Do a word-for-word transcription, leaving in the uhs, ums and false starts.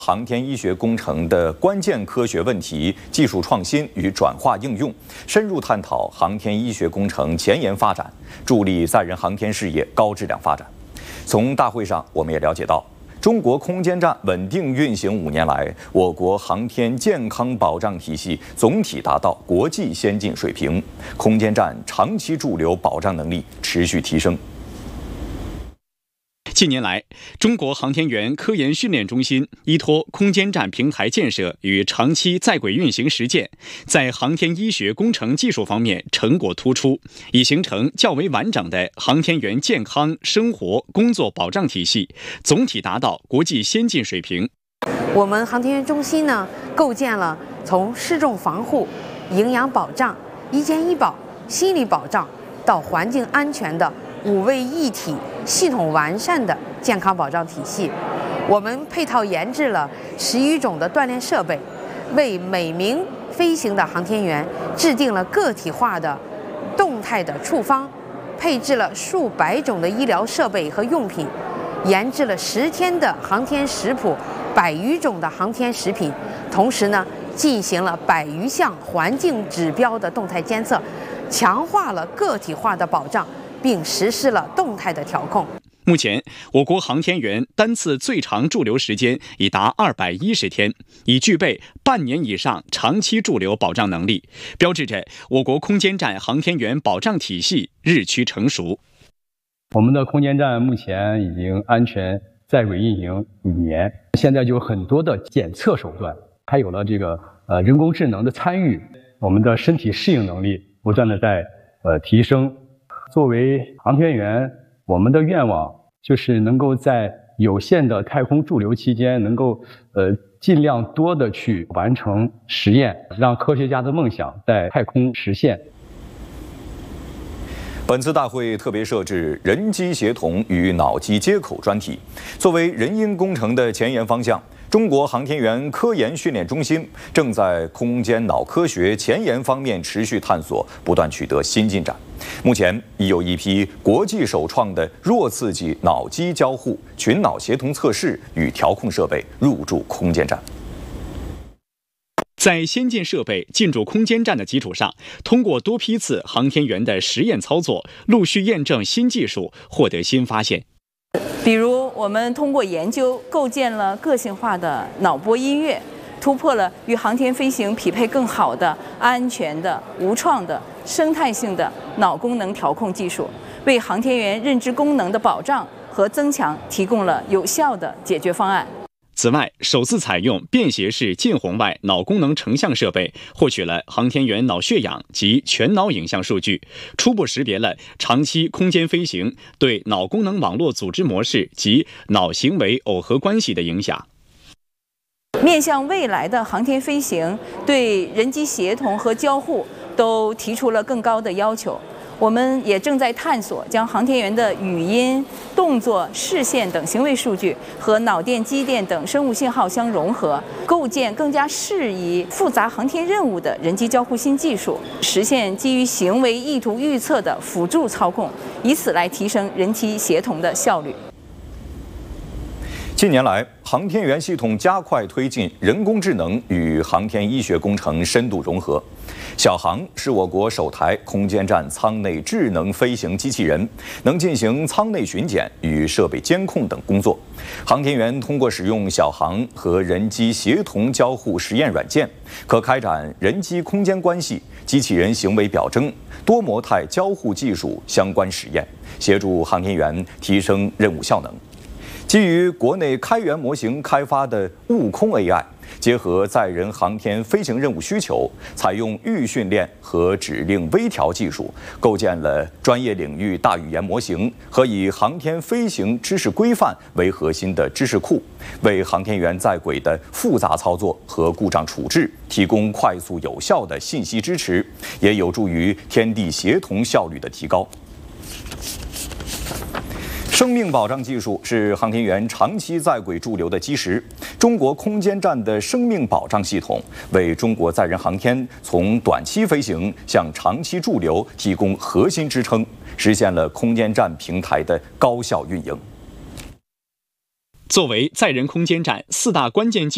航天医学工程的关键科学问题、技术创新与转化应用，深入探讨航天医学工程前沿发展，助力载人航天事业高质量发展。从大会上，我们也了解到，中国空间站稳定运行五年来，我国航天健康保障体系总体达到国际先进水平，空间站长期驻留保障能力持续提升。 近年来，中国航天员科研训练中心依托空间站平台建设与长期在轨运行实践，在航天医学工程技术方面成果突出，已形成较为完整的航天员健康生活工作保障体系，总体达到国际先进水平。 我们航天员中心呢，构建了从失重防护、营养保障、医健医保、心理保障到环境安全的五位一体、系统完善的健康保障体系。我们配套研制了十余种的锻炼设备，为每名飞行的航天员制定了个体化的动态的处方，配置了数百种的医疗设备和用品，研制了十天的航天食谱，百余种的航天食品，同时呢，进行了百余项环境指标的动态监测，强化了个体化的保障，并实施了动态的调控。 目前，我国航天员单次最长驻留时间已达二百一十天，已具备半年以上长期驻留保障能力，标志着我国空间站航天员保障体系日趋成熟。 我们的空间站目前已经安全在轨运行五年，现在就有很多的检测手段，还有了这个呃人工智能的参与，我们的身体适应能力不断的在呃提升。作为航天员，我们的愿望就是能够在有限的太空驻留期间，能够呃尽量多的去完成实验，让科学家的梦想在太空实现。 本次大会特别设置人机协同与脑机接口专题，作为人因工程的前沿方向，中国航天员科研训练中心正在空间脑科学前沿方面持续探索，不断取得新进展。目前已有一批国际首创的弱刺激脑机交互、群脑协同测试与调控设备入驻空间站。 在先进设备进驻空间站的基础上，通过多批次航天员的实验操作，陆续验证新技术，获得新发现。 比如，我们通过研究构建了个性化的脑波音乐，突破了与航天飞行匹配更好的、安全的、无创的、生态性的脑功能调控技术，为航天员认知功能的保障和增强提供了有效的解决方案。 此外，首次采用便携式近红外脑功能成像设备，获取了航天员脑血氧及全脑影像数据，初步识别了长期空间飞行对脑功能网络组织模式及脑行为耦合关系的影响。 面向未来的航天飞行，对人机协同和交互都提出了更高的要求。我们也正在探索将航天员的语音、动作、视线等行为数据和脑电、机电等生物信号相融合，构建更加适宜复杂航天任务的人机交互新技术，实现基于行为意图预测的辅助操控，以此来提升人机协同的效率。 近年来，航天员系统加快推进人工智能与航天医学工程深度融合。小航是我国首台空间站舱内智能飞行机器人，能进行舱内巡检与设备监控等工作。航天员通过使用小航和人机协同交互实验软件，可开展人机空间关系、机器人行为表征、多模态交互技术相关实验，协助航天员提升任务效能。基于国内开源模型开发的悟空 A I， 结合载人航天飞行任务需求，采用预训练和指令微调技术，构建了专业领域大语言模型和以航天飞行知识规范为核心的知识库，为航天员在轨的复杂操作和故障处置提供快速有效的信息支持，也有助于天地协同效率的提高。生命保障技术是航天员长期在轨驻留的基石。中国空间站的生命保障系统为中国载人航天从短期飞行向长期驻留提供核心支撑，实现了空间站平台的高效运营。 作为载人空间站四大关键技